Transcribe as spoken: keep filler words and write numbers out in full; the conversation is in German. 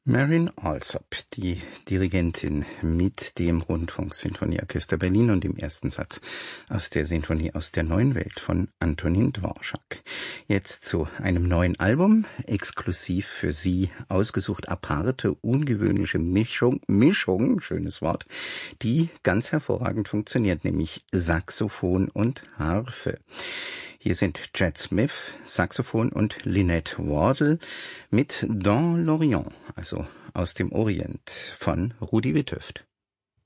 Marin Alsop, die Dirigentin mit dem Rundfunksinfonieorchester Berlin und dem ersten Satz aus der Sinfonie aus der Neuen Welt von Antonin Dvorak. Jetzt zu einem neuen Album, exklusiv für Sie ausgesucht, aparte, ungewöhnliche Mischung, Mischung, schönes Wort, die ganz hervorragend funktioniert, nämlich Saxophon und Harfe. Hier sind Chad Smith, Saxophon und Lynette Wardle mit Dans l'Orient, also aus dem Orient von Rudi Witthöft.